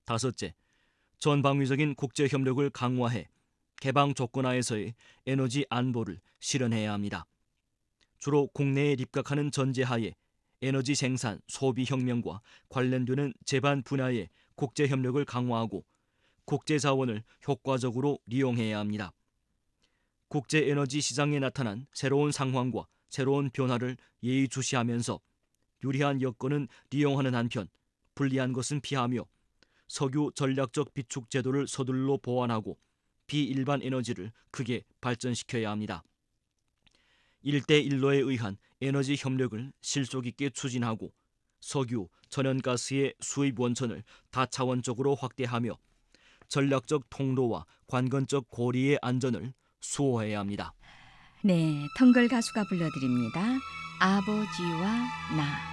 다섯째, 전방위적인 국제 협력을 강화해 개방 조건하에서의 에너지 안보를 실현해야 합니다. 주로 국내에 입각하는 전제하에 에너지 생산, 소비 혁명과 관련되는 제반 분야의 국제 협력을 강화하고 국제 자원을 효과적으로 이용해야 합니다. 국제 에너지 시장에 나타난 새로운 상황과 새로운 변화를 예의주시하면서 유리한 여건은 이용하는 한편 불리한 것은 피하며 석유 전략적 비축 제도를 서둘러 보완하고 비일반 에너지를 크게 발전시켜야 합니다. 1대1로에 의한 에너지 협력을 실속 있게 추진하고 석유, 천연가스의 수입 원천을 다차원적으로 확대하며 전략적 통로와 관건적 고리의 안전을 수호해야 합니다. 네, 텅글 가수가 불러드립니다. 아버지와 나.